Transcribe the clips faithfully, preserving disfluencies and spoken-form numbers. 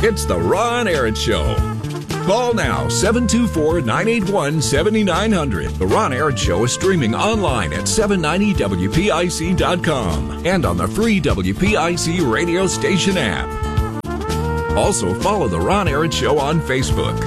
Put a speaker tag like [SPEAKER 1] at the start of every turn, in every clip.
[SPEAKER 1] It's the Ron Aaron Show. Call now, seven two four, nine eight one, seven nine zero zero. The Ron Aaron Show is streaming online at seven ninety W P I C dot com and on the free W P I C radio station app. Also, follow The Ron Aaron Show on Facebook.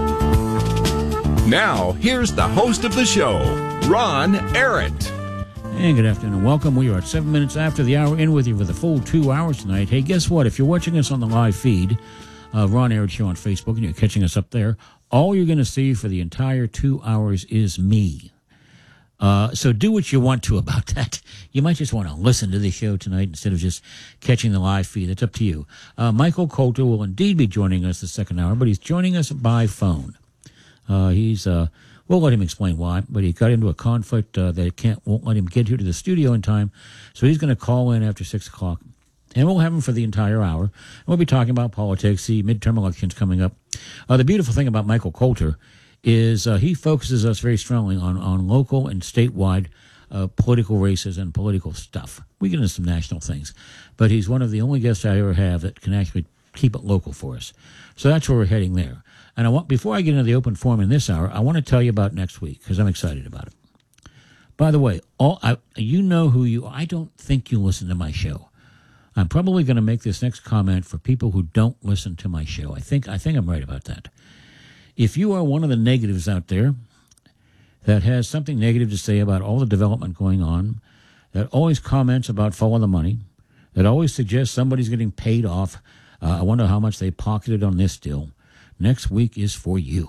[SPEAKER 1] Now, here's the host of the show, Ron Aaron.
[SPEAKER 2] And good afternoon. Welcome. We are at seven minutes after the hour, in with you for the full two hours tonight. Hey, guess what? If you're watching us on the live feed, uh, Ron Aaron Show on Facebook, and you're catching us up there, all you're going to see for the entire two hours is me. Uh, so do what you want to about that. You might just want to listen to the show tonight instead of just catching the live feed. It's up to you. Uh, Michael Coulter will indeed be joining us the second hour, but he's joining us by phone. Uh, he's, uh, we'll let him explain why, but he got into a conflict uh, that can't, won't let him get here to the studio in time. So he's going to call in after six o'clock. And we'll have him for the entire hour. And we'll be talking about politics, the midterm elections coming up. Uh, the beautiful thing about Michael Coulter is uh, he focuses us very strongly on, on local and statewide uh, political races and political stuff. We get into some national things. But he's one of the only guests I ever have that can actually keep it local for us. So that's where we're heading there. And I want, before I get into the open forum in this hour, I want to tell you about next week because I'm excited about it. By the way, all I, you know who you I don't think you listen to my show. I'm probably going to make this next comment for people who don't listen to my show. I think I think I'm right about that. If you are one of the negatives out there that has something negative to say about all the development going on, that always comments about follow the money, that always suggests somebody's getting paid off, uh, I wonder how much they pocketed on this deal, next week is for you.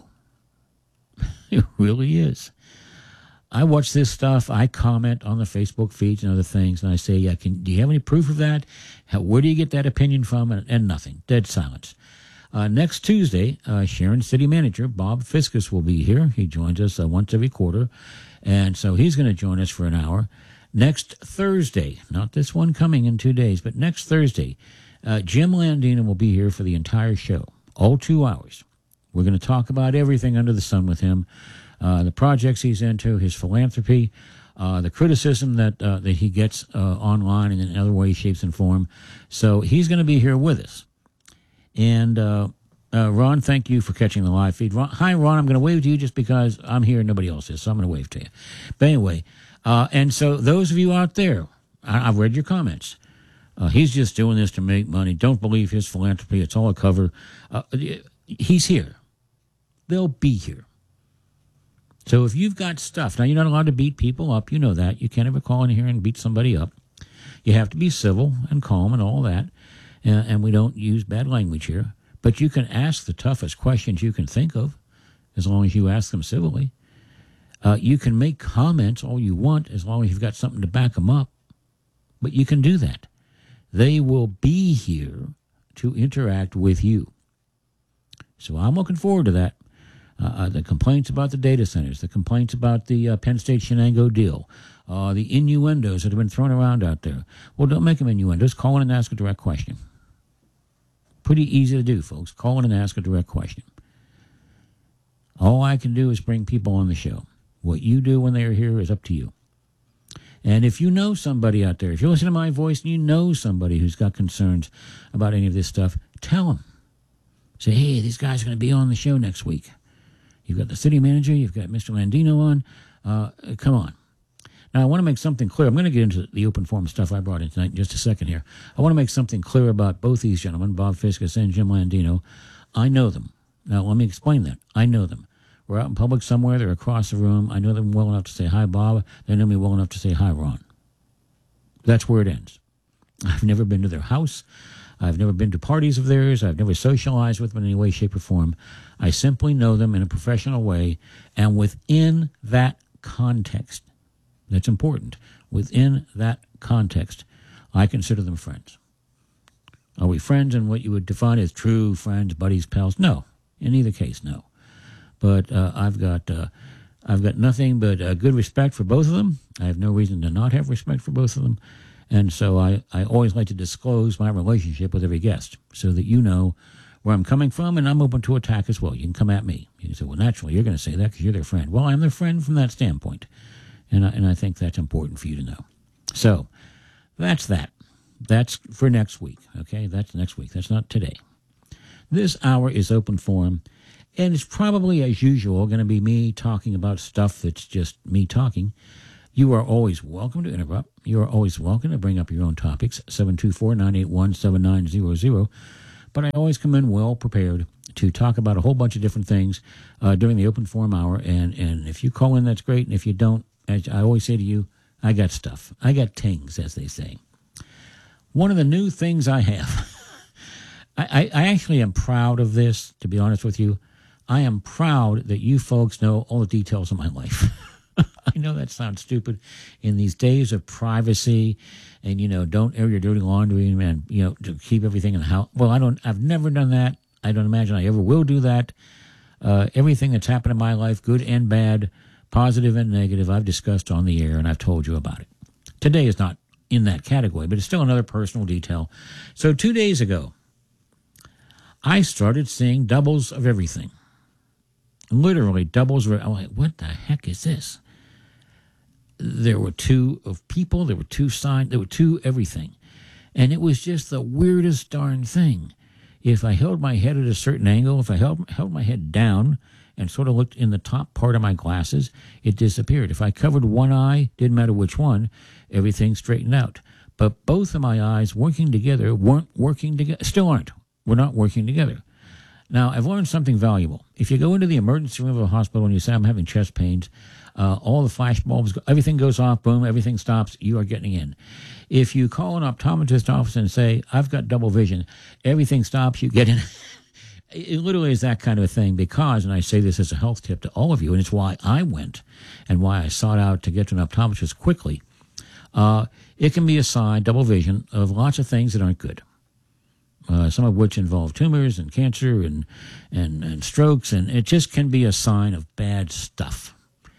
[SPEAKER 2] It really is. I watch this stuff. I comment on the Facebook feeds and other things, and I say, "Yeah, can, do you have any proof of that? How, where do you get that opinion from?" And, and nothing. Dead silence. Uh, next Tuesday, uh, Sharon City Manager Bob Fiskus will be here. He joins us uh, once every quarter, and so he's going to join us for an hour. Next Thursday, not this one coming in two days, but next Thursday, uh, Jim Landino will be here for the entire show, all two hours. We're going to talk about everything under the sun with him. Uh, the projects he's into, his philanthropy, uh, the criticism that uh, that he gets uh, online and in other ways, shapes, and form. So he's going to be here with us. And uh, uh, Ron, thank you for catching the live feed. Ron, hi, Ron. I'm going to wave to you just because I'm here and nobody else is, so I'm going to wave to you. But anyway, uh, and so those of you out there, I- I've read your comments. Uh, he's just doing this to make money. Don't believe his philanthropy. It's all a cover. Uh, he's here. They'll be here. So if you've got stuff, now you're not allowed to beat people up. You know that. You can't ever call in here and beat somebody up. You have to be civil and calm and all that. Uh, and we don't use bad language here. But you can ask the toughest questions you can think of, as long as you ask them civilly. Uh, you can make comments all you want, as long as you've got something to back them up. But you can do that. They will be here to interact with you. So I'm looking forward to that. Uh, the complaints about the data centers, the complaints about the uh, Penn State Shenango deal, uh, the innuendos that have been thrown around out there. Well, don't make them innuendos. Call in and ask a direct question. Pretty easy to do, folks. Call in and ask a direct question. All I can do is bring people on the show. What you do when they're here is up to you. And if you know somebody out there, if you listen to my voice and you know somebody who's got concerns about any of this stuff, tell them. Say, hey, these guys are going to be on the show next week. You've got the city manager. You've got Mister Landino on. Uh, come on. Now, I want to make something clear. I'm going to get into the open forum stuff I brought in tonight in just a second here. I want to make something clear about both these gentlemen, Bob Fiskus and Jim Landino. I know them. Now, let me explain that. I know them. We're out in public somewhere. They're across the room. I know them well enough to say hi, Bob. They know me well enough to say hi, Ron. That's where it ends. I've never been to their house. I've never been to parties of theirs. I've never socialized with them in any way, shape, or form. I simply know them in a professional way, and within that context, that's important, within that context, I consider them friends. Are we friends in what you would define as true friends, buddies, pals? No. In either case, no. But uh, I've got uh, I've got nothing but uh, good respect for both of them. I have no reason to not have respect for both of them. And so I, I always like to disclose my relationship with every guest so that you know where I'm coming from, and I'm open to attack as well. You can come at me. You can say, well, naturally, you're going to say that because you're their friend. Well, I'm their friend from that standpoint, and I, and I think that's important for you to know. So that's that. That's for next week, okay? That's next week. That's not today. This hour is open forum, and it's probably, as usual, going to be me talking about stuff that's just me talking. You are always welcome to interrupt. You are always welcome to bring up your own topics, seven two four, nine eight one, seven nine zero zero. But I always come in well prepared to talk about a whole bunch of different things uh, during the open forum hour. And, and if you call in, that's great. And if you don't, as I always say to you, I got stuff. I got tings, as they say. One of the new things I have, I, I, I actually am proud of this, to be honest with you. I am proud that you folks know all the details of my life. I know that sounds stupid in these days of privacy and, you know, don't air your dirty laundry and, you know, to keep everything in the house. Well, I don't, I've never done that. I don't imagine I ever will do that. Uh, everything that's happened in my life, good and bad, positive and negative, I've discussed on the air and I've told you about it. Today is not in that category, but it's still another personal detail. So two days ago, I started seeing doubles of everything. Literally doubles. I'm like, what the heck is this? There were two of people, there were two signs, there were two everything. And it was just the weirdest darn thing. If I held my head at a certain angle, if I held, held my head down and sort of looked in the top part of my glasses, it disappeared. If I covered one eye, didn't matter which one, everything straightened out. But both of my eyes working together weren't working together, still aren't. We're not working together. Now, I've learned something valuable. If you go into the emergency room of a hospital and you say, I'm having chest pains, uh, all the flash bulbs, everything goes off, boom, everything stops, you are getting in. If you call an optometrist office and say, I've got double vision, everything stops, you get in. It literally is that kind of a thing because, and I say this as a health tip to all of you, and it's why I went and why I sought out to get to an optometrist quickly, uh, it can be a sign, double vision, of lots of things that aren't good. Uh, some of which involve tumors and cancer and, and, and strokes, and it just can be a sign of bad stuff.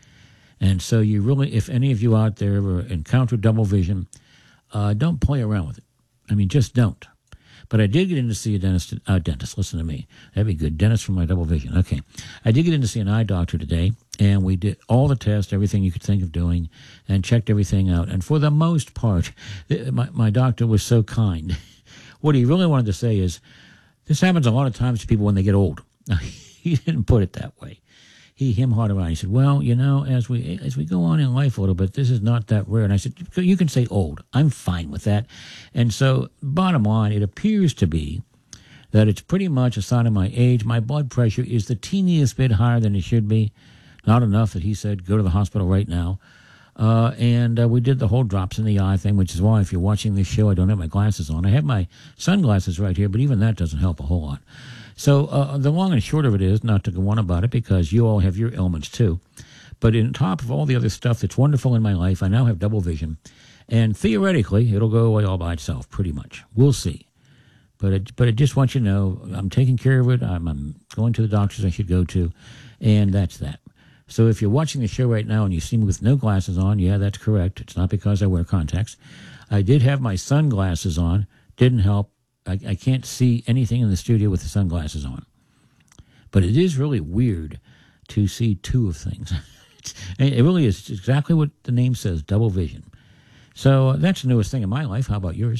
[SPEAKER 2] And so you really, if any of you out there ever encounter double vision, uh, don't play around with it. I mean, just don't. But I did get in to see a dentist. Uh, dentist, listen to me. That'd be good. Dentist for my double vision. Okay. I did get in to see an eye doctor today, and we did all the tests, everything you could think of doing, and checked everything out. And for the most part, my, my doctor was so kind. What he really wanted to say is, this happens a lot of times to people when they get old. Now, he didn't put it that way. He him hard around. He said, well, you know, as we as we go on in life a little bit, this is not that rare. And I said, you can say old. I'm fine with that. And so, bottom line, it appears to be that it's pretty much a sign of my age. My blood pressure is the teeniest bit higher than it should be. Not enough that he said, go to the hospital right now. Uh, and uh, we did the whole drops in the eye thing, which is why if you're watching this show, I don't have my glasses on. I have my sunglasses right here, but even that doesn't help a whole lot. So uh, the long and short of it is, not to go on about it, because you all have your ailments too, but on top of all the other stuff that's wonderful in my life, I now have double vision. And theoretically, it'll go away all by itself, pretty much. We'll see. But it, but I just want you to know, I'm taking care of it. I'm, I'm going to the doctors I should go to, and that's that. So if you're watching the show right now and you see me with no glasses on, yeah, that's correct. It's not because I wear contacts. I did have my sunglasses on. Didn't help. I, I can't see anything in the studio with the sunglasses on. But it is really weird to see two of things. It really is exactly what the name says, double vision. So uh, that's the newest thing in my life. How about yours?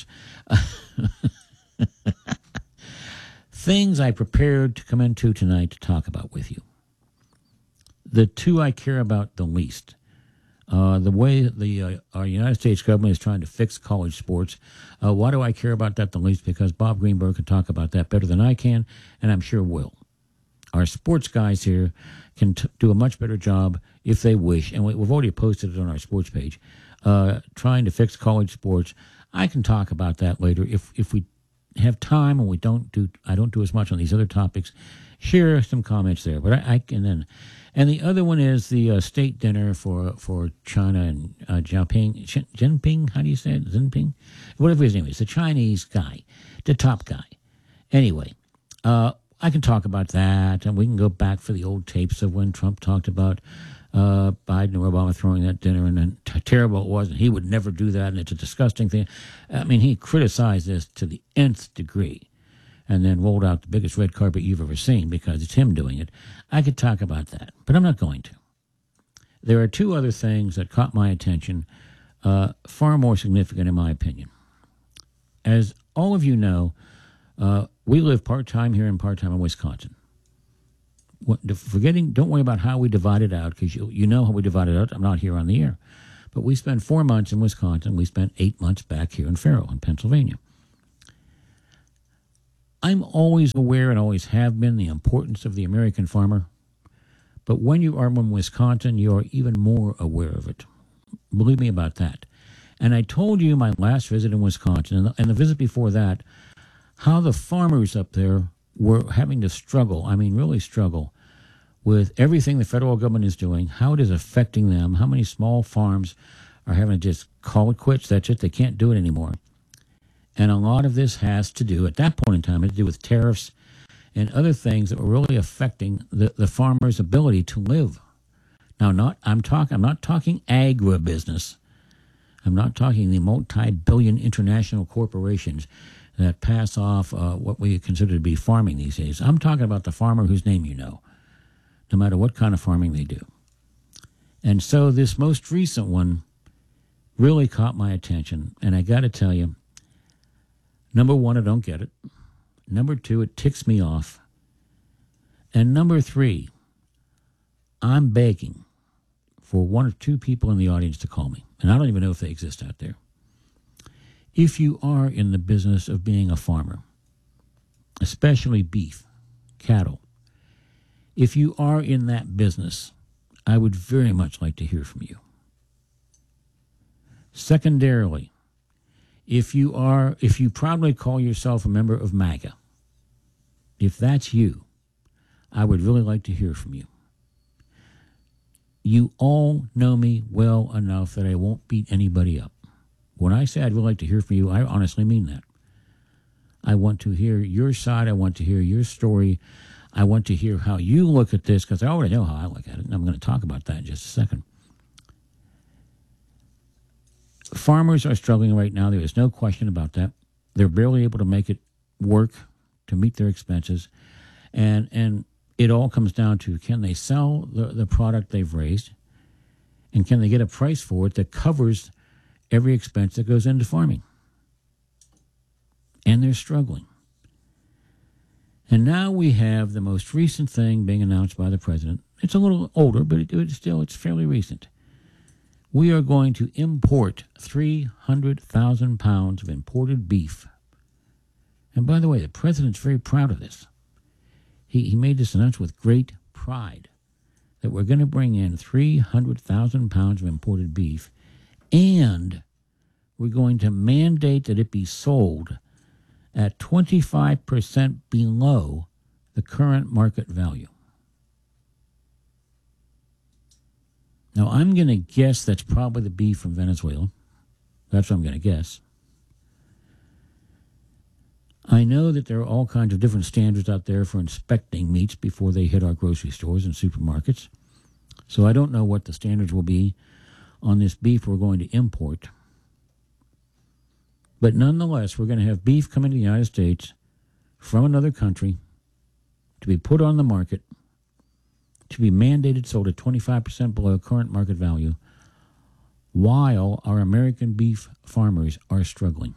[SPEAKER 2] Things I prepared to come into tonight to talk about with you. The two I care about the least. Uh, the way the uh, our United States government is trying to fix college sports. Uh, why do I care about that the least? Because Bob Greenberg can talk about that better than I can, and I'm sure will. Our sports guys here can t- do a much better job if they wish, and we, we've already posted it on our sports page, uh, trying to fix college sports. I can talk about that later if if we have time and we don't do. I don't do as much on these other topics. Share some comments there, but I, I can then. And the other one is the uh, state dinner for for China and uh, Jinping. Jinping, how do you say it? Jinping, whatever his name is, the Chinese guy, the top guy. Anyway, uh, I can talk about that, and we can go back for the old tapes of when Trump talked about uh, Biden or Obama throwing that dinner, and then how terrible it was, and he would never do that, and it's a disgusting thing. I mean, he criticized this to the nth degree, and then rolled out the biggest red carpet you've ever seen because it's him doing it. I could talk about that, but I'm not going to. There are two other things that caught my attention, uh, far more significant in my opinion. As all of you know, uh, we live part-time here and part-time in Wisconsin. What, forgetting, don't worry about how we divide it out, because you, you know how we divide it out. I'm not here on the air. But we spent four months in Wisconsin. We spent eight months back here in Farrell, in Pennsylvania. I'm always aware and always have been the importance of the American farmer. But when you are in Wisconsin, you are even more aware of it. Believe me about that. And I told you my last visit in Wisconsin, and the, and the visit before that, how the farmers up there were having to struggle, I mean really struggle, with everything the federal government is doing, how it is affecting them, how many small farms are having to just call it quits, that's it, they can't do it anymore. And a lot of this has to do, at that point in time, it had to do with tariffs and other things that were really affecting the, the farmer's ability to live. Now, not I'm talking I'm not talking agribusiness. I'm not talking the multi-billion international corporations that pass off uh, what we consider to be farming these days. I'm talking about the farmer whose name you know, no matter what kind of farming they do. And so this most recent one really caught my attention, and I got to tell you, number one, I don't get it. Number two, it ticks me off. And number three, I'm begging for one or two people in the audience to call me, and I don't even know if they exist out there. If you are in the business of being a farmer, especially beef, cattle, if you are in that business, I would very much like to hear from you. Secondarily, if you are, if you proudly call yourself a member of MAGA, if that's you, I would really like to hear from you. You all know me well enough that I won't beat anybody up. When I say I'd really like to hear from you, I honestly mean that. I want to hear your side. I want to hear your story. I want to hear how you look at this, because I already know how I look at it, and I'm going to talk about that in just a second. Farmers are struggling right now. There is no question about that. They're barely able to make it work to meet their expenses. And and it all comes down to, can they sell the, the product they've raised? And can they get a price for it that covers every expense that goes into farming? And they're struggling. And now we have the most recent thing being announced by the president. It's a little older, but it, it still, it's fairly recent. We are going to import three hundred thousand pounds of imported beef. And by the way, the president's very proud of this. He, he made this announcement with great pride that we're going to bring in three hundred thousand pounds of imported beef, and we're going to mandate that it be sold at twenty-five percent below the current market value. Now, I'm going to guess that's probably the beef from Venezuela. That's what I'm going to guess. I know that there are all kinds of different standards out there for inspecting meats before they hit our grocery stores and supermarkets. So I don't know what the standards will be on this beef we're going to import. But nonetheless, we're going to have beef coming to the United States from another country to be put on the market, to be mandated sold at twenty-five percent below current market value, while our American beef farmers are struggling.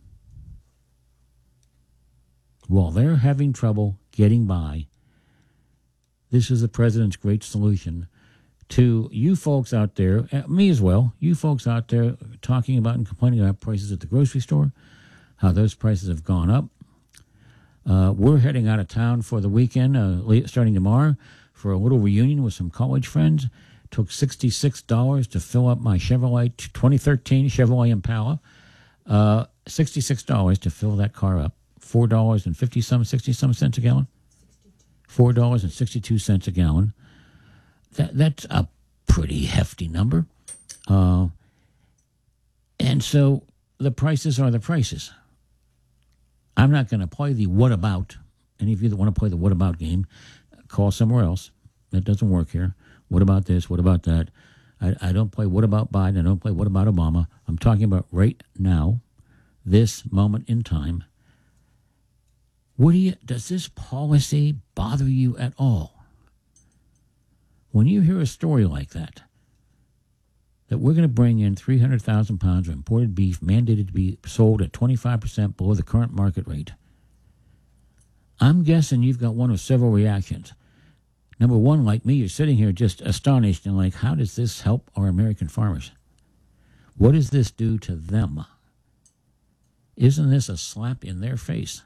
[SPEAKER 2] While they're having trouble getting by, this is the president's great solution to you folks out there, me as well, you folks out there talking about and complaining about prices at the grocery store, how those prices have gone up. Uh, we're heading out of town for the weekend, uh, starting tomorrow, for a little reunion with some college friends. Took sixty-six dollars to fill up my Chevrolet twenty thirteen Chevrolet Impala. Uh, sixty-six dollars to fill that car up. four dollars and fifty some, sixty some cents a gallon. four dollars and sixty-two cents a gallon. That that's a pretty hefty number. Uh, and so the prices are the prices. I'm not going to play the what about. Any of you that want to play the what about game, call somewhere else. That doesn't work here. What about this? What about that? I, I don't play what about Biden. I don't play what about Obama. I'm talking about right now, this moment in time. What do you, does this policy bother you at all? When you hear a story like that, that we're going to bring in three hundred thousand pounds of imported beef mandated to be sold at twenty-five percent below the current market rate, I'm guessing you've got one of several reactions. Number one, like me, you're sitting here just astonished and like, how does this help our American farmers? What does this do to them? Isn't this a slap in their face?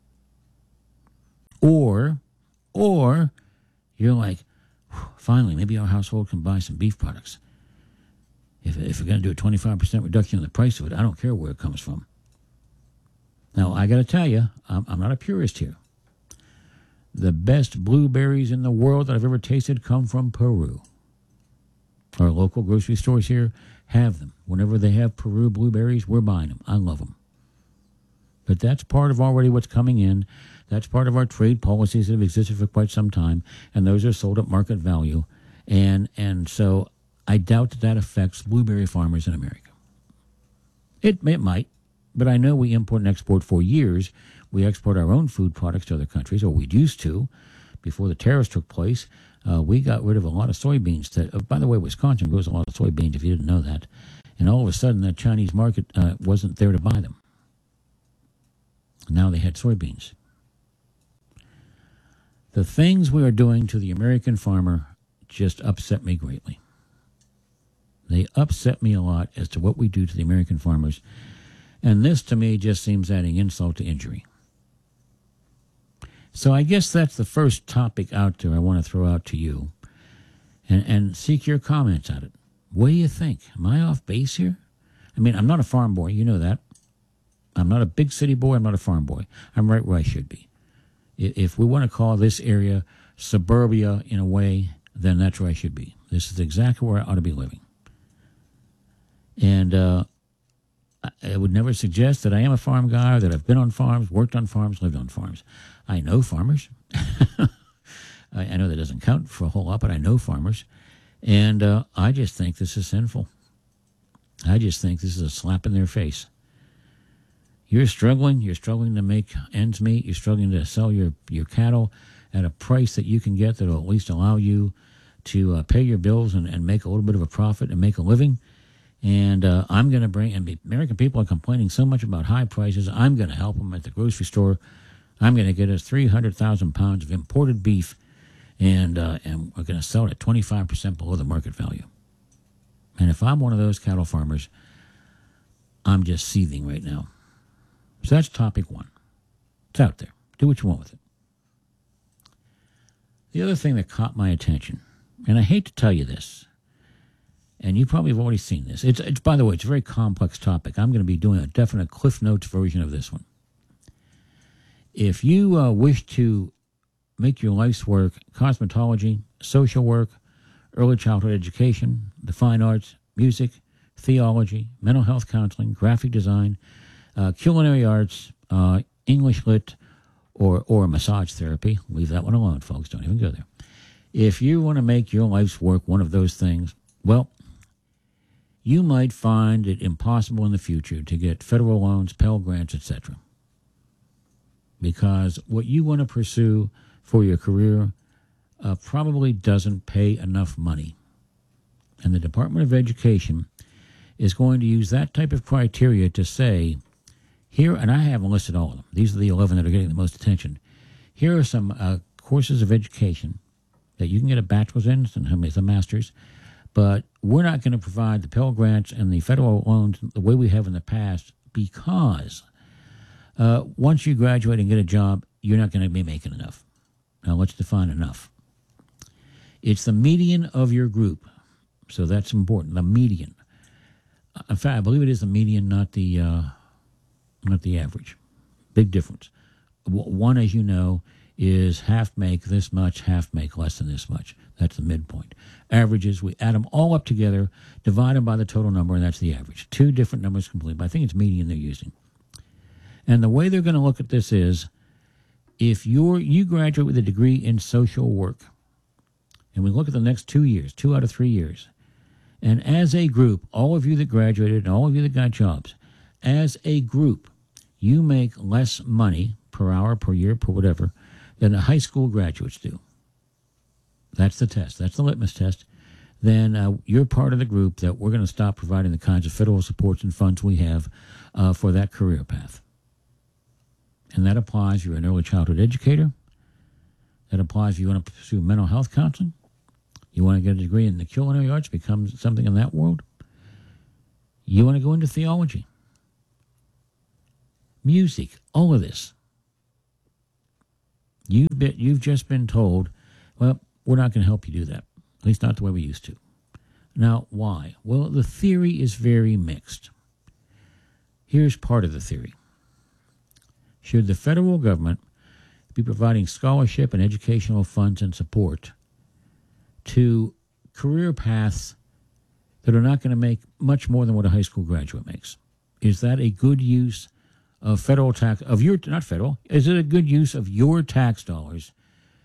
[SPEAKER 2] Or, or you're like, finally, maybe our household can buy some beef products. If, if we're going to do a twenty-five percent reduction in the price of it, I don't care where it comes from. Now, I got to tell you, I'm, I'm not a purist here. The best blueberries in the world that I've ever tasted come from Peru. Our local grocery stores here have them. Whenever they have Peru blueberries, we're buying them. I love them. But that's part of already what's coming in. That's part of our trade policies that have existed for quite some time, and those are sold at market value. And and so I doubt that that affects blueberry farmers in America. It, it might, but I know we import and export for years. We export our own food products to other countries, or we used to. Before the tariffs took place, uh, we got rid of a lot of soybeans. That, uh, by the way, Wisconsin grows a lot of soybeans, if you didn't know that. And all of a sudden, the Chinese market uh, wasn't there to buy them. Now they had soybeans. The things we are doing to the American farmer just upset me greatly. They upset me a lot as to what we do to the American farmers. And this, to me, just seems adding insult to injury. So I guess that's the first topic out there I want to throw out to you and, and seek your comments on it. What do you think? Am I off base here? I mean, I'm not a farm boy. You know that. I'm not a big city boy. I'm not a farm boy. I'm right where I should be. If we want to call this area suburbia in a way, then that's where I should be. This is exactly where I ought to be living. And uh, I would never suggest that I am a farm guy or that I've been on farms, worked on farms, lived on farms. I know farmers. I know that doesn't count for a whole lot, but I know farmers. And uh, I just think this is sinful. I just think this is a slap in their face. You're struggling. You're struggling to make ends meet. You're struggling to sell your, your cattle at a price that you can get that will at least allow you to uh, pay your bills and, and make a little bit of a profit and make a living. And uh, I'm going to bring, and the American people are complaining so much about high prices, I'm going to help them at the grocery store. I'm going to get us three hundred thousand pounds of imported beef, and uh, and we're going to sell it at twenty-five percent below the market value. And if I'm one of those cattle farmers, I'm just seething right now. So that's topic one. It's out there. Do what you want with it. The other thing that caught my attention, and I hate to tell you this, and you probably have already seen this. It's, it's by the way, it's a very complex topic. I'm going to be doing a definite Cliff Notes version of this one. If you uh, wish to make your life's work cosmetology, social work, early childhood education, the fine arts, music, theology, mental health counseling, graphic design, uh, culinary arts, uh, English lit, or, or massage therapy, leave that one alone, folks. Don't even go there. If you want to make your life's work one of those things, well, you might find it impossible in the future to get federal loans, Pell Grants, et cetera. Because what you want to pursue for your career uh, probably doesn't pay enough money. And the Department of Education is going to use that type of criteria to say, here, and I haven't listed all of them. These are the eleven that are getting the most attention. Here are some uh, courses of education that you can get a bachelor's in, and some a master's, but we're not going to provide the Pell Grants and the federal loans the way we have in the past because uh, once you graduate and get a job, you're not going to be making enough. Now, let's define enough. It's the median of your group, so that's important, the median. In fact, I believe it is the median, not the, uh, not the average. Big difference. One, as you know, is half make this much, half make less than this much. That's the midpoint. Averages, we add them all up together, divide them by the total number, and that's the average. Two different numbers completely, but I think it's median they're using. And the way they're going to look at this is, if you're, you graduate with a degree in social work, and we look at the next two years, two out of three years, and as a group, all of you that graduated and all of you that got jobs, as a group, you make less money per hour, per year, per whatever, than the high school graduates do. That's the test. That's the litmus test. Then uh, you're part of the group that we're going to stop providing the kinds of federal supports and funds we have uh, for that career path. And that applies if you're an early childhood educator. That applies if you want to pursue mental health counseling. You want to get a degree in the culinary arts, become something in that world. You want to go into theology, music, all of this. You've, been, you've just been told, well, we're not going to help you do that, at least not the way we used to. Now, why? Well, the theory is very mixed. Here's part of the theory. Should the federal government be providing scholarship and educational funds and support to career paths that are not going to make much more than what a high school graduate makes? Is that a good use of federal tax, of your, not federal, is it a good use of your tax dollars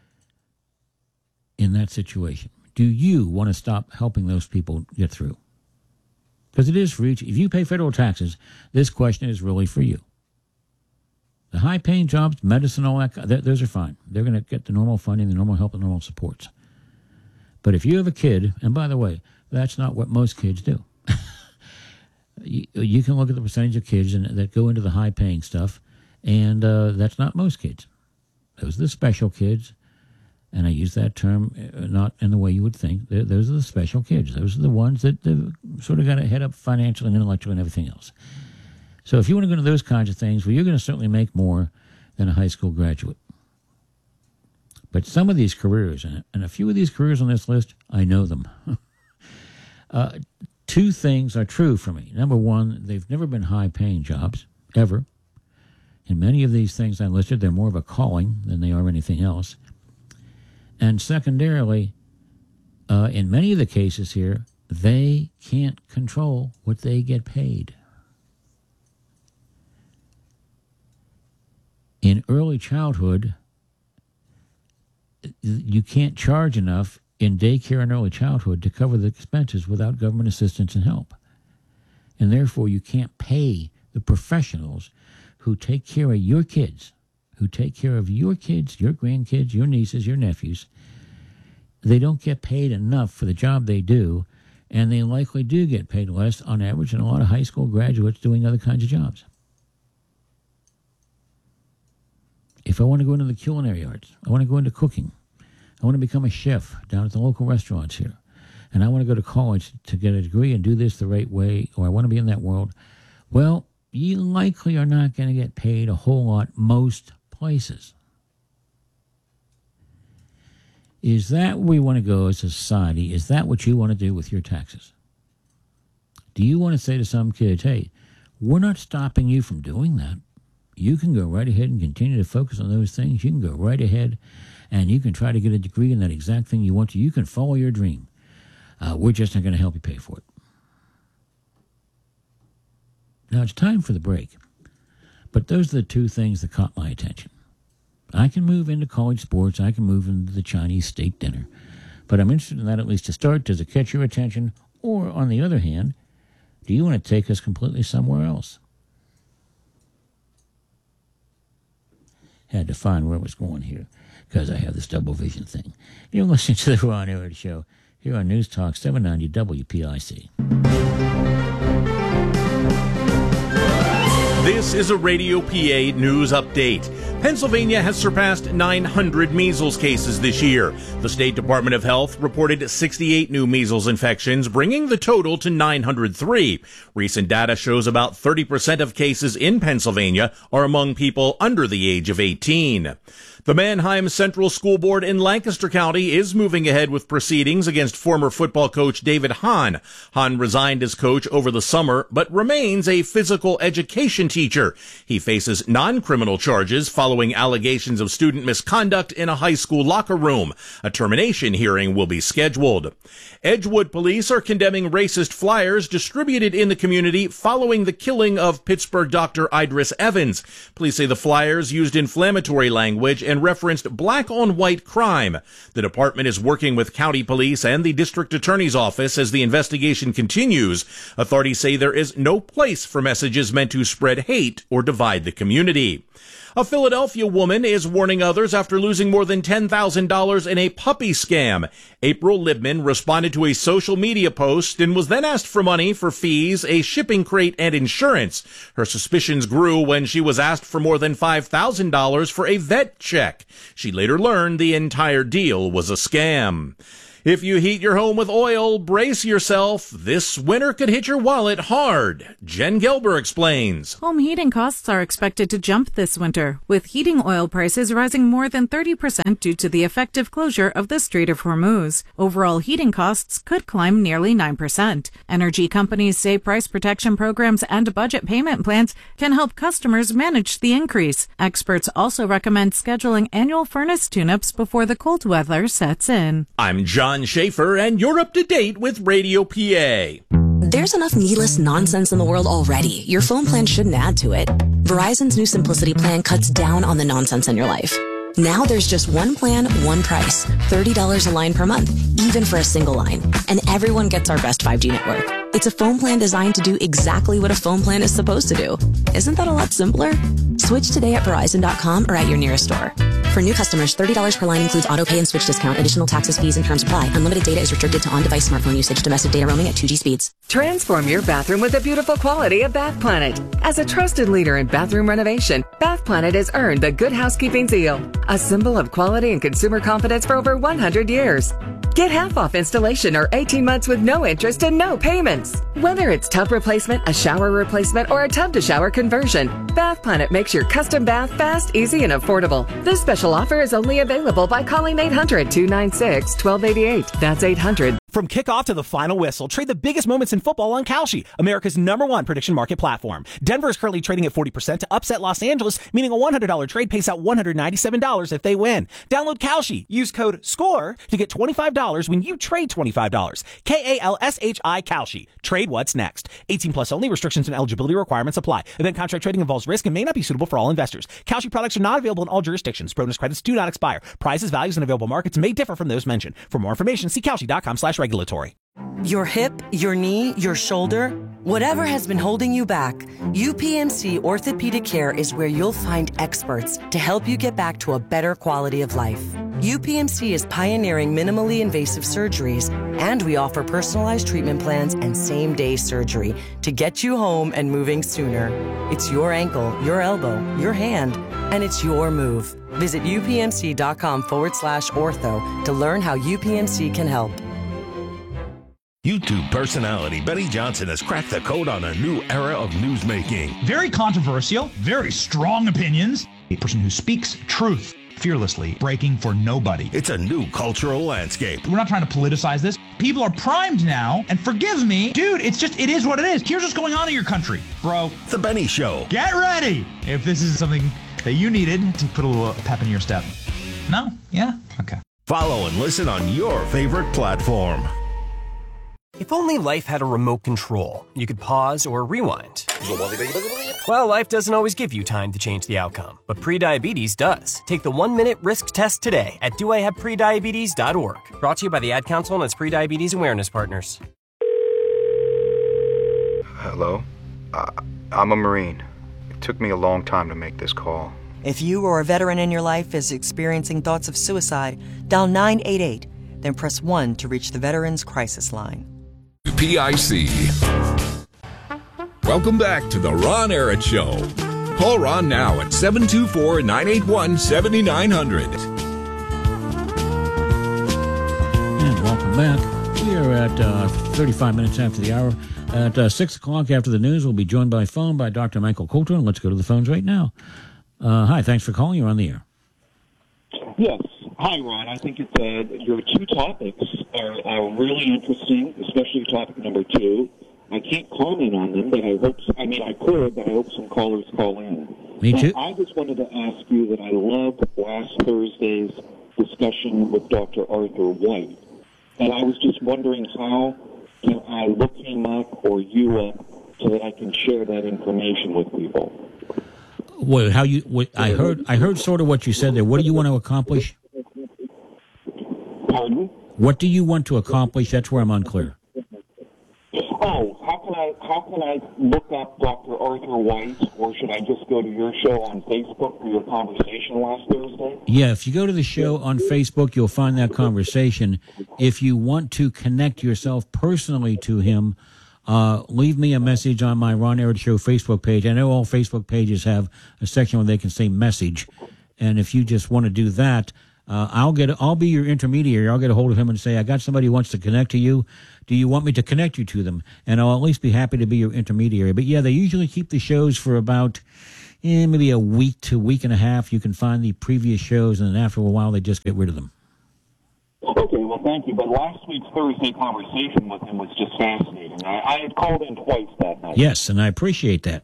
[SPEAKER 2] in that situation? Do you want to stop helping those people get through? Because it is for each. If you pay federal taxes, this question is really for you. The high-paying jobs, medicine, all that, those are fine. They're going to get the normal funding, the normal help, the normal supports. But if you have a kid, and by the way, that's not what most kids do. you, you can look at the percentage of kids in, that go into the high-paying stuff, and uh, that's not most kids. Those are the special kids. And I use that term not in the way you would think. They're, those are the special kids. Those are the ones that sort of got to head up financially and intellectually and everything else. So if you want to go into those kinds of things, well, you're going to certainly make more than a high school graduate. But some of these careers, and a few of these careers on this list, I know them. uh, two things are true for me. Number one, they've never been high-paying jobs, ever. In many of these things I listed, they're more of a calling than they are anything else. And secondarily, uh, in many of the cases here, they can't control what they get paid. In early childhood, you can't charge enough in daycare and early childhood to cover the expenses without government assistance and help. And therefore, you can't pay the professionals who take care of your kids, who take care of your kids, your grandkids, your nieces, your nephews. They don't get paid enough for the job they do, and they likely do get paid less on average than a lot of high school graduates doing other kinds of jobs. If I want to go into the culinary arts, I want to go into cooking, I want to become a chef down at the local restaurants here, and I want to go to college to get a degree and do this the right way, or I want to be in that world, well, you likely are not going to get paid a whole lot most places. Is that where we want to go as a society? Is that what you want to do with your taxes? Do you want to say to some kids, hey, we're not stopping you from doing that. You can go right ahead and continue to focus on those things. You can go right ahead and you can try to get a degree in that exact thing you want to. You can follow your dream. Uh, we're just not going to help you pay for it. Now it's time for the break. But those are the two things that caught my attention. I can move into college sports. I can move into the Chinese steak dinner. But I'm interested in that at least to start. Does it catch your attention? Or, on the other hand, do you want to take us completely somewhere else? Had to find where it was going here because I have this double vision thing. You're listening to the Ron Arad Show here on News Talk seven ninety W P I C.
[SPEAKER 3] This is a Radio P A news update. Pennsylvania has surpassed nine hundred measles cases this year. The State Department of Health reported sixty-eight new measles infections, bringing the total to nine hundred three. Recent data shows about thirty percent of cases in Pennsylvania are among people under the age of eighteen. The Mannheim Central School Board in Lancaster County is moving ahead with proceedings against former football coach David Hahn. Hahn resigned as coach over the summer, but remains a physical education teacher. He faces non-criminal charges following allegations of student misconduct in a high school locker room. A termination hearing will be scheduled. Edgewood police are condemning racist flyers distributed in the community following the killing of Pittsburgh doctor Idris Evans. Police say the flyers used inflammatory language and referenced black-on-white crime. The department is working with county police and the district attorney's office as the investigation continues. Authorities say there is no place for messages meant to spread hate or divide the community. A Philadelphia woman is warning others after losing more than ten thousand dollars in a puppy scam. April Libman responded to a social media post and was then asked for money for fees, a shipping crate, and insurance. Her suspicions grew when she was asked for more than five thousand dollars for a vet check. She later learned the entire deal was a scam. If you heat your home with oil, brace yourself. This winter could hit your wallet hard. Jen Gelber explains.
[SPEAKER 4] Home heating costs are expected to jump this winter, with heating oil prices rising more than thirty percent due to the effective closure of the Strait of Hormuz. Overall heating costs could climb nearly nine percent. Energy companies say price protection programs and budget payment plans can help customers manage the increase. Experts also recommend scheduling annual furnace tune-ups before the cold weather sets in.
[SPEAKER 3] I'm John Schaefer, and you're up to date with Radio P A.
[SPEAKER 5] There's enough needless nonsense in the world already. Your phone plan shouldn't add to it. Verizon's new Simplicity plan cuts down on the nonsense in your life. Now there's just one plan, one price, thirty dollars a line per month, even for a single line. And everyone gets our best five G network. It's a phone plan designed to do exactly what a phone plan is supposed to do. Isn't that a lot simpler? Switch today at Verizon dot com or at your nearest store. For new customers, thirty dollars per line includes auto pay and switch discount. Additional taxes, fees, and terms apply. Unlimited data is restricted to on-device smartphone usage. Domestic data roaming at two G speeds.
[SPEAKER 6] Transform your bathroom with the beautiful quality of Bath Planet. As a trusted leader in bathroom renovation, Bath Planet has earned the Good Housekeeping seal, a symbol of quality and consumer confidence for over one hundred years. Get half off installation or eighteen months with no interest and no payments. Whether it's tub replacement, a shower replacement, or a tub-to-shower conversion, Bath Planet makes your custom bath fast, easy, and affordable. This special offer is only available by calling eight hundred, two nine six, one two eight eight. That's eight hundred.
[SPEAKER 7] From kickoff to the final whistle, trade the biggest moments in football on Kalshi, America's number one prediction market platform. Denver is currently trading at forty percent to upset Los Angeles, meaning a one hundred dollars trade pays out one hundred ninety-seven dollars if they win. Download Kalshi. Use code SCORE to get twenty-five dollars when you trade twenty-five dollars. K A L S H I Kalshi. Trade what's next. eighteen plus only. Restrictions and eligibility requirements apply. Event contract trading involves risk and may not be suitable for all investors. Kalshi products are not available in all jurisdictions. Bonus credits do not expire. Prizes, values, and available markets may differ from those mentioned. For more information, see Kalshi dot com slash regulatory.
[SPEAKER 8] Your hip, your knee, your shoulder, whatever has been holding you back, U P M C Orthopedic Care is where you'll find experts to help you get back to a better quality of life. U P M C is pioneering minimally invasive surgeries, and we offer personalized treatment plans and same-day surgery to get you home and moving sooner. It's your ankle, your elbow, your hand, and it's your move. Visit upmc.com forward slash ortho to learn how U P M C can help.
[SPEAKER 9] YouTube personality Benny Johnson has cracked the code on a new era of newsmaking.
[SPEAKER 10] Very controversial, very strong opinions. A person who speaks truth fearlessly, breaking for nobody.
[SPEAKER 9] It's a new cultural landscape.
[SPEAKER 10] We're not trying to politicize this. People are primed now, and forgive me, dude, it's just, it is what it is. Here's what's going on in your country, bro.
[SPEAKER 9] The Benny Show.
[SPEAKER 10] Get ready if this is something that you needed to put a little pep in your step. No? Yeah? Okay.
[SPEAKER 9] Follow and listen on your favorite platform.
[SPEAKER 11] If only life had a remote control, you could pause or rewind. Well, life doesn't always give you time to change the outcome, but prediabetes does. Take the one-minute risk test today at do I have prediabetes dot org. Brought to you by the Ad Council and its prediabetes awareness partners.
[SPEAKER 12] Hello? Uh, I'm a Marine. It took me a long time to make this call.
[SPEAKER 8] If you or a veteran in your life is experiencing thoughts of suicide, dial nine eight eight, then press one to reach the Veterans Crisis Line.
[SPEAKER 1] P I C. Welcome back to the Ron Arad Show. Call Ron now at seven two four, nine eight one, seven nine zero zero.
[SPEAKER 2] And welcome back. We are at uh, thirty-five minutes after the hour. At uh, six o'clock after the news, we'll be joined by phone by Doctor Michael Coulter. And let's go to the phones right now. Uh, hi, thanks for calling. You're on the air.
[SPEAKER 13] Yes. Hi, Ron. I think it's, uh, your two topics are, are really interesting, especially topic number two. I can't comment on them, but I hope, I mean, I could, but I hope some callers call in.
[SPEAKER 2] Me too.
[SPEAKER 13] But I just wanted to ask you that I loved last Thursday's discussion with Doctor Arthur White. And I was just wondering how can I look him up or you up so that I can share that information with people.
[SPEAKER 2] Well, how you? What, I heard. I heard sort of what you said there. What do you want to accomplish?
[SPEAKER 13] Pardon?
[SPEAKER 2] What do you want to accomplish? That's where I'm unclear.
[SPEAKER 13] Oh, how can I how can I look up Doctor Arthur White, or should I just go to your show on Facebook for your conversation last Thursday?
[SPEAKER 2] Yeah, if you go to the show on Facebook, you'll find that conversation. If you want to connect yourself personally to him, uh, leave me a message on my Ron Arad Show Facebook page. I know all Facebook pages have a section where they can say message, and if you just want to do that, uh, I'll get I'll be your intermediary. I'll get a hold of him and say, I got somebody who wants to connect to you. Do you want me to connect you to them? And I'll at least be happy to be your intermediary. But yeah, they usually keep the shows for about eh, maybe a week to week and a half. You can find the previous shows, and then after a while, they just get rid of them.
[SPEAKER 13] Okay, well, thank you. But last week's Thursday conversation with him was just fascinating. I, I had called in twice that night.
[SPEAKER 2] Yes, and I appreciate that.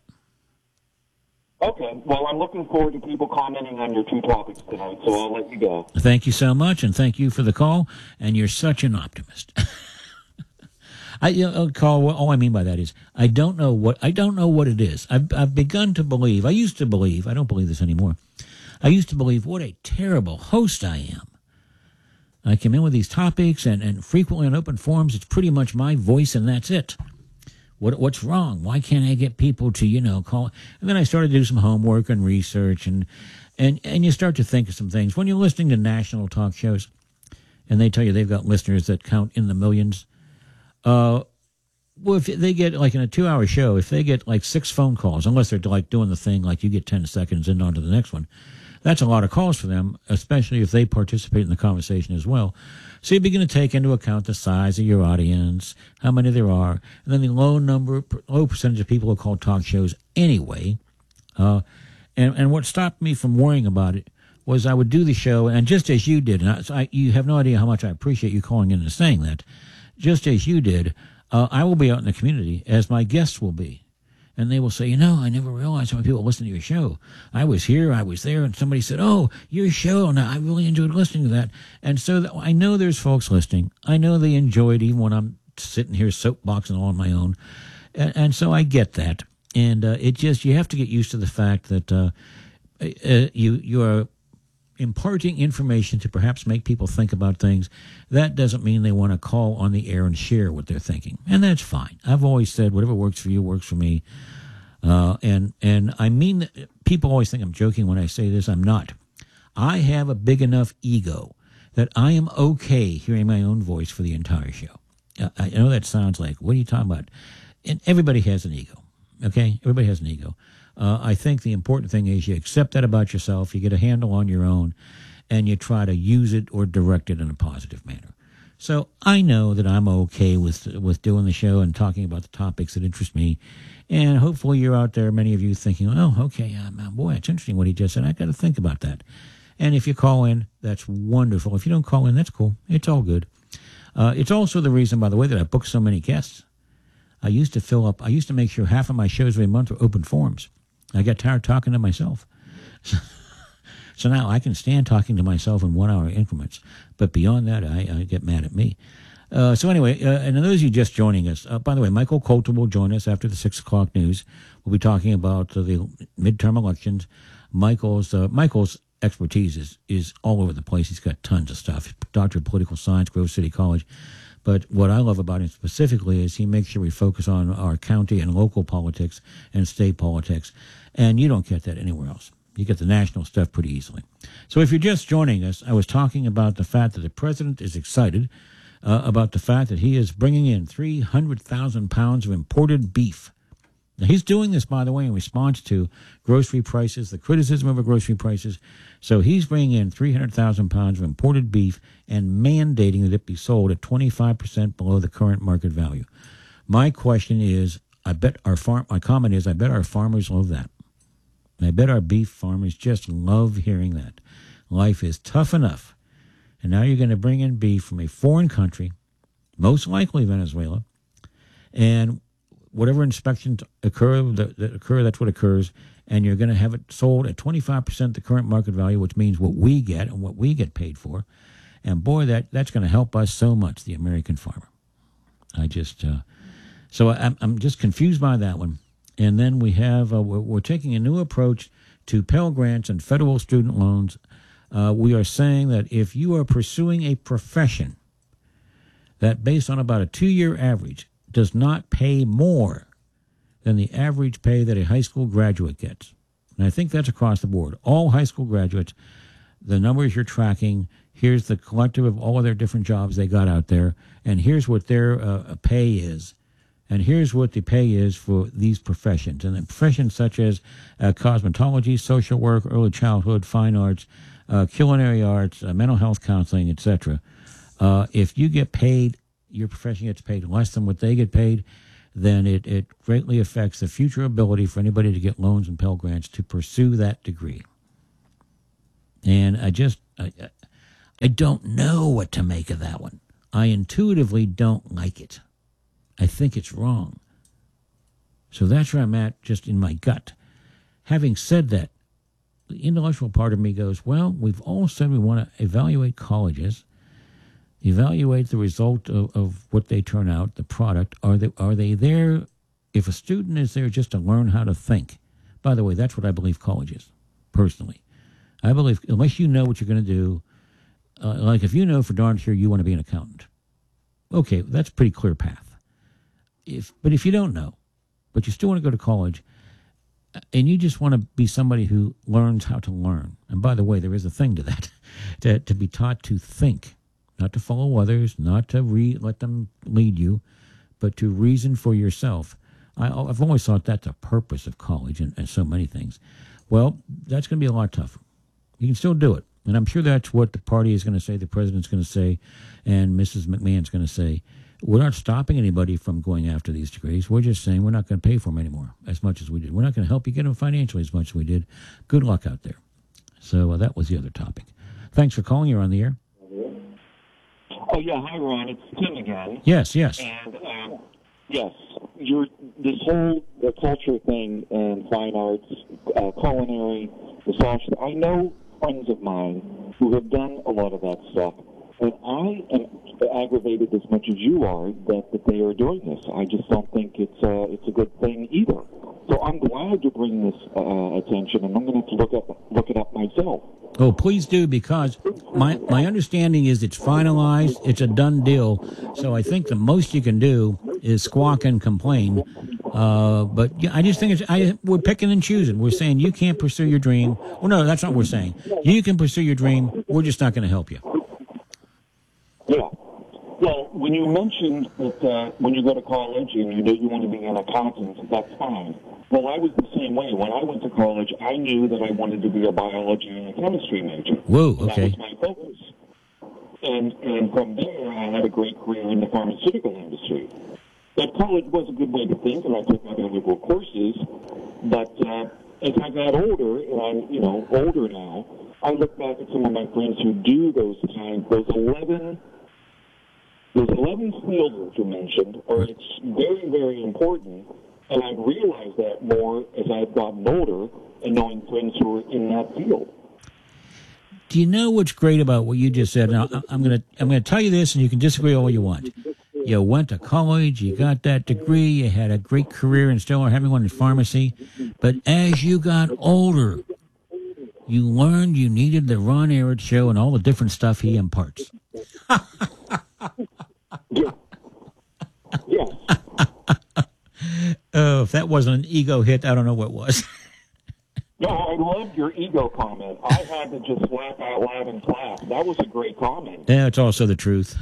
[SPEAKER 13] Okay, well, I'm looking forward to people commenting on your two topics tonight, so I'll let you go.
[SPEAKER 2] Thank you so much, and thank you for the call, and you're such an optimist. I, you know, Carl, all I mean by that is I don't know what I don't know what it is. I've, I've begun to believe, I used to believe, I don't believe this anymore, I used to believe what a terrible host I am. I come in with these topics, and, and frequently on open forums, it's pretty much my voice, and that's it. What What's wrong? Why can't I get people to, you know, call? And then I started to do some homework and research, and, and, and you start to think of some things. When you're listening to national talk shows, and they tell you they've got listeners that count in the millions, uh, well, if they get, like in a two-hour show, if they get like six phone calls, unless they're like doing the thing like you get ten seconds and on to the next one, that's a lot of calls for them, especially if they participate in the conversation as well. So you begin to take into account the size of your audience, how many there are, and then the low number, low percentage of people who call talk shows anyway. Uh, and, and what stopped me from worrying about it was I would do the show, and just as you did, and I, I, you have no idea how much I appreciate you calling in and saying that, just as you did, uh, I will be out in the community, as my guests will be. And they will say, you know, I never realized how many people listen to your show. I was here, I was there, and somebody said, oh, your show, and I really enjoyed listening to that. And so that, I know there's folks listening. I know they enjoy it even when I'm sitting here soapboxing all on my own. And, and so I get that. And uh, it just, you have to get used to the fact that uh, uh, you you are imparting information to perhaps make people think about things. That doesn't mean they want to call on the air and share what they're thinking, and that's fine. I've always said whatever works for you works for me, uh, and and I mean that. People always think I'm joking when I say this. I'm not. I have a big enough ego that I am okay hearing my own voice for the entire show. Uh, I know that sounds like, what are you talking about? And everybody has an ego, okay? Everybody has an ego. Uh, I think the important thing is you accept that about yourself, you get a handle on your own, and you try to use it or direct it in a positive manner. So I know that I'm okay with with doing the show and talking about the topics that interest me, and hopefully you're out there, many of you, thinking, oh, okay, um, boy, it's interesting what he just said. I got to think about that. And if you call in, that's wonderful. If you don't call in, that's cool. It's all good. Uh, it's also the reason, by the way, that I booked so many guests. I used to fill up, I used to make sure half of my shows every month were open forums. I got tired talking to myself. So, so now I can stand talking to myself in one-hour increments. But beyond that, I, I get mad at me. Uh, so anyway, uh, and those of you just joining us, uh, by the way, Michael Coulter will join us after the six o'clock news. We'll be talking about uh, the midterm elections. Michael's uh, Michael's expertise is, is all over the place. He's got tons of stuff. He's doctor of political science, Grove City College. But what I love about him specifically is he makes sure we focus on our county and local politics and state politics. And you don't get that anywhere else. You get the national stuff pretty easily. So if you're just joining us, I was talking about the fact that the president is excited uh, about the fact that he is bringing in three hundred thousand pounds of imported beef. Now, he's doing this, by the way, in response to grocery prices, the criticism over grocery prices. So he's bringing in three hundred thousand pounds of imported beef and mandating that it be sold at twenty-five percent below the current market value. My question is, I bet our farm, my comment is, I bet our farmers love that. And I bet our beef farmers just love hearing that. Life is tough enough. And now you're going to bring in beef from a foreign country, most likely Venezuela, and whatever inspections occur that, that occur, that's what occurs, and you're going to have it sold at twenty-five percent the current market value, which means what we get and what we get paid for. And boy, that, that's going to help us so much, the American farmer. I just, uh, so I'm, I'm just confused by that one. And then we have, uh, we're, we're taking a new approach to Pell Grants and federal student loans. Uh, we are saying that if you are pursuing a profession that based on about a two-year average does not pay more than the average pay that a high school graduate gets. And I think that's across the board. All high school graduates, the numbers you're tracking, here's the collective of all of their different jobs they got out there, and here's what their uh, pay is. And here's what the pay is for these professions. And the professions such as uh, cosmetology, social work, early childhood, fine arts, uh, culinary arts, uh, mental health counseling, et cetera. Uh, if you get paid, your profession gets paid less than what they get paid, then it, it greatly affects the future ability for anybody to get loans and Pell Grants to pursue that degree. And I just, I, I don't know what to make of that one. I intuitively don't like it. I think it's wrong. So that's where I'm at, just in my gut. Having said that, the intellectual part of me goes, well, we've all said we want to evaluate colleges, evaluate the result of, of what they turn out, the product. Are they, are they there? If a student is there just to learn how to think, by the way, that's what I believe college is, personally. I believe unless you know what you're going to do, uh, like if you know for darn sure you want to be an accountant, okay, that's a pretty clear path. If But if you don't know, but you still want to go to college, and you just want to be somebody who learns how to learn, and by the way, there is a thing to that, to, to be taught to think, not to follow others, not to re- let them lead you, but to reason for yourself. I, I've always thought that's the purpose of college and, and so many things. Well, that's going to be a lot tougher. You can still do it. And I'm sure that's what the party is going to say, the president's going to say, and Missus McMahon's going to say. We're not stopping anybody from going after these degrees. We're just saying we're not going to pay for them anymore as much as we did. We're not going to help you get them financially as much as we did. Good luck out there. So uh, that was the other topic. Thanks for calling. You're on the air.
[SPEAKER 13] Oh, yeah. Hi, Ron. It's Tim again.
[SPEAKER 2] Yes, yes.
[SPEAKER 13] And, um, yes, you're, this whole the culture thing and fine arts, uh, culinary, massage, I know friends of mine who have done a lot of that stuff. And I am aggravated as much as you are that, that they are doing this. I just don't think it's a, it's a good thing either. So I'm glad you're bringing this uh, attention, and I'm going to have to look up look it up myself.
[SPEAKER 2] Oh, please do, because my my understanding is it's finalized, it's a done deal. So I think the most you can do is squawk and complain. Uh, but yeah, I just think it's I we're picking and choosing. We're saying you can't pursue your dream. Well, no, that's not what we're saying. You can pursue your dream. We're just not going to help you.
[SPEAKER 13] Yeah. Well, when you mentioned that uh, when you go to college and you know you want to be an accountant, that's fine. Well, I was the same way. When I went to college, I knew that I wanted to be a biology and a chemistry major.
[SPEAKER 2] Whoa, okay.
[SPEAKER 13] That was my focus. And, and from there, I had a great career in the pharmaceutical industry. But college was a good way to think, and I took other liberal courses. But uh, as I got older, and I'm, you know, older now, I look back at some of my friends who do those kind, those eleven... Those eleven fields that you mentioned are it's very, very important, and I've realized that more as I've gotten older and knowing friends who are in that field.
[SPEAKER 2] Do you know what's great about what you just said? Now, I'm going to I'm going to tell you this, and you can disagree all you want. You went to college, you got that degree, you had a great career, and still are having one in pharmacy. But as you got older, you learned you needed the Ron Arad Show and all the different stuff he imparts.
[SPEAKER 13] Yeah. Yes.
[SPEAKER 2] Oh, if that wasn't an ego hit, I don't know what was.
[SPEAKER 13] No, I loved your ego comment. I had to just laugh out loud and clap. That was a great comment.
[SPEAKER 2] Yeah, it's also the truth.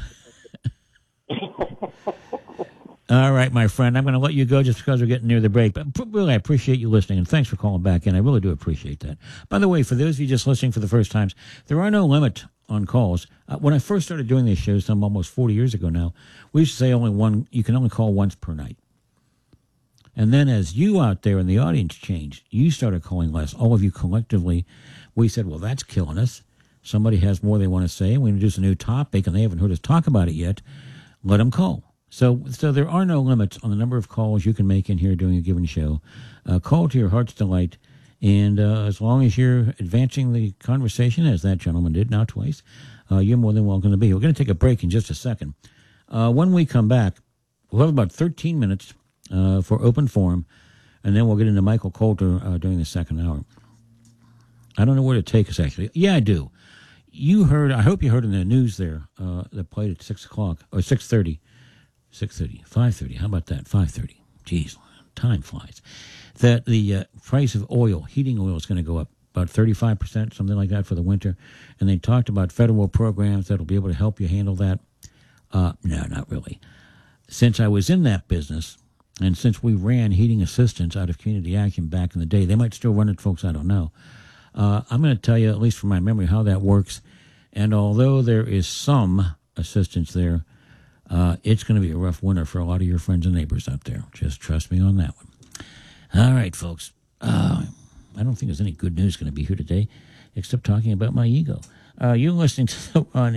[SPEAKER 2] All right, my friend, I'm going to let you go just because we're getting near the break. But really, I appreciate you listening, and thanks for calling back in. I really do appreciate that. By the way, for those of you just listening for the first times, there are no limit on calls. Uh, when I first started doing these shows, some almost forty years ago now, we used to say only one. You can only call once per night. And then as you out there in the audience changed, you started calling less. All of you collectively, we said, well, that's killing us. Somebody has more they want to say, and we introduce a new topic, and they haven't heard us talk about it yet. Let them call. So so there are no limits on the number of calls you can make in here during a given show. Uh, call to your heart's delight. And uh, as long as you're advancing the conversation, as that gentleman did now twice, uh, you're more than welcome to be. We're going to take a break in just a second. Uh, when we come back, we'll have about thirteen minutes uh, for open forum, and then we'll get into Michael Coulter uh, during the second hour. I don't know where to take us, actually. Yeah, I do. You heard, I hope you heard in the news there uh, that played at six o'clock, or six thirty, six thirty, five thirty. How about that? five thirty. Jeez, time flies. That the uh, price of oil, heating oil, is going to go up about thirty-five percent, something like that, for the winter. And they talked about federal programs that will be able to help you handle that. Uh, no, not really. Since I was in that business, and since we ran heating assistance out of Community Action back in the day, they might still run it, folks, I don't know. Uh, I'm going to tell you, at least from my memory, how that works. And although there is some assistance there, uh, it's going to be a rough winter for a lot of your friends and neighbors out there. Just trust me on that one. All right, folks. Uh, I don't think there's any good news going to be here today, except talking about my ego. Uh, you're listening to on